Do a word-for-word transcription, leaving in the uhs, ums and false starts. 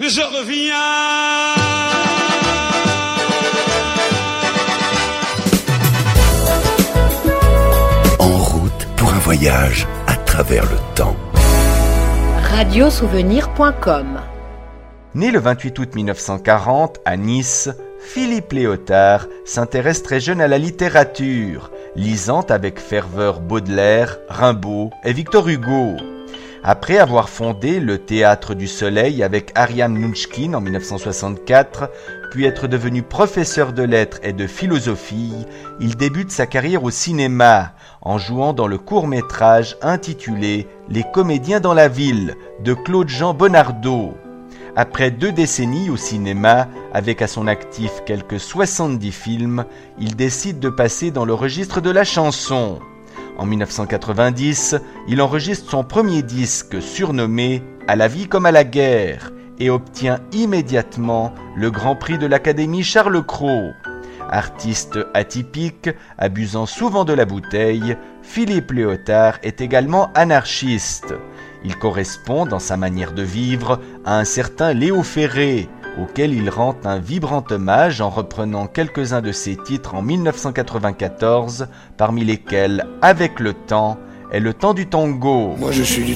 je reviens. En route pour un voyage à travers le temps. radio souvenir point com. Né le vingt-huit août mille neuf cent quarante à Nice, Philippe Léotard s'intéresse très jeune à la littérature, lisant avec ferveur Baudelaire, Rimbaud et Victor Hugo. Après avoir fondé le Théâtre du Soleil avec Ariane Mnouchkine en mille neuf cent soixante-quatre, puis être devenu professeur de lettres et de philosophie, il débute sa carrière au cinéma en jouant dans le court-métrage intitulé « Les comédiens dans la ville » de Claude-Jean Bonnardeau. Après deux décennies au cinéma, avec à son actif quelques soixante-dix films, il décide de passer dans le registre de la chanson. En mille neuf cent quatre-vingt-dix, il enregistre son premier disque surnommé « À la vie comme à la guerre » et obtient immédiatement le Grand Prix de l'Académie Charles Cros. Artiste atypique, abusant souvent de la bouteille, Philippe Léotard est également anarchiste. Il correspond dans sa manière de vivre à un certain Léo Ferré, auquel il rend un vibrant hommage en reprenant quelques-uns de ses titres en mille neuf cent quatre-vingt-quatorze, parmi lesquels « Avec le temps » et « Le temps du tango ». Moi je suis du